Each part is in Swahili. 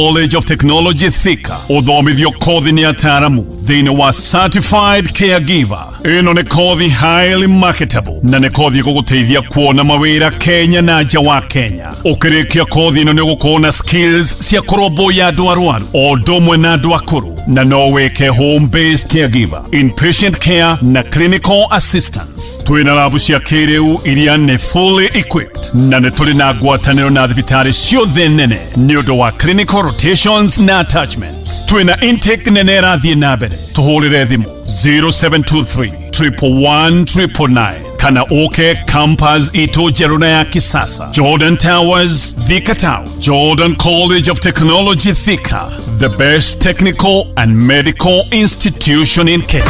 College of Technology Thika. Uthomithio kothi ni ataramu thini wa Certified Caregiver. Ino ni kothi highly marketable na ni kothi guguteithia kuona mawira Kenya na nja wa Kenya. Ukirikia kothi ino ni gukona skills cia kuroboya andu arwaru o ndomwe na andu akuru na no weke home based caregiver, inpatient care na clinical assistance. Twina labu cia kiriu iria ni fully equipped na ni tuli na ngwataniro na thibitari ciothe nene ni undu wa clinical rotations na attachments. Twina intake nene rathie na mbere. Tuhurire thimu 0723 111 999 kana oke campus ito jeruna ya kisasa. Jordan Towers, Thika Town. Jordan College of Technology Thika, the best technical and medical institution in Kenya.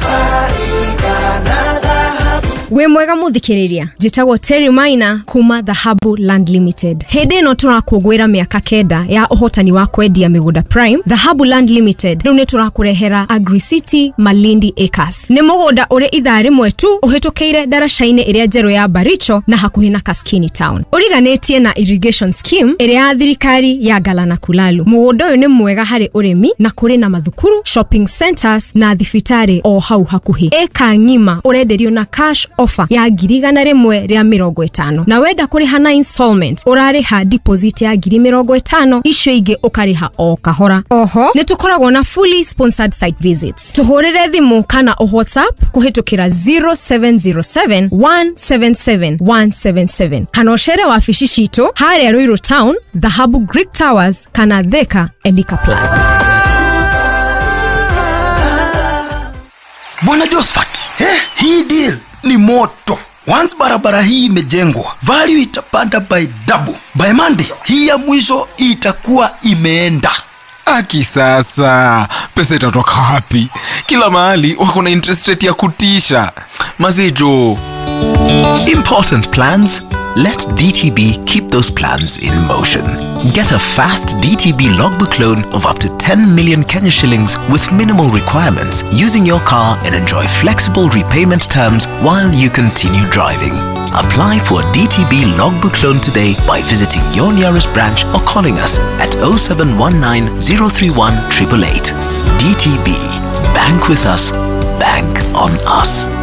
We mwega muthikiriria, jitagwo Terry Maina kuma Dhahabu Land Limited. Hede no turakugwira miaka kenda ya uhotani wa kwendia migunda prime. Dhahabu Land Limited riu ni turakurehera Agri City Malindi Acres. Ni mugunda uri ithari mwetu uhitukeire daracaine iria njeru ya Baricho na hakuhi na Kaskini Town. Uriganetie na irrigation scheme iria ya thirikari ya Galana Kulalu. Mugunda uyu ni mwega hari urimi na kuri na mathukuru, shopping centers na thibitari o hau hakuhi. Eka ngima urenderio na cash offer ya girigana rimwe ria 50 na wenda kuriha na installment urariha deposit ya 50 icio ingi ukariha o kahora. Oho ni tukoragwo na fully sponsored site visits. Tuhurire thimu kana o WhatsApp kuhitukira 0707 177 177 kana oshere wafishi shito haria Ruiru Town, Dhahabu Greek Towers kana Thika Elika Plaza. Bwana Josephat, hii deal ni moto. Once barabara hii imejengwa, value itapanda by double. By Monday, hii ya mwisho itakuwa imeenda. Aki sasa, pesa itatoka wapi? Kila mahali wako na interest rate ya kutisha. Mazejo. Important plans? Let DTB keep those plans in motion. Get a fast DTB logbook loan of up to 10 million Kenya shillings with minimal requirements using your car and enjoy flexible repayment terms while you continue driving. Apply for a DTB logbook loan today by visiting your nearest branch or calling us at 0719 031 888. DTB. Bank with us. Bank on us.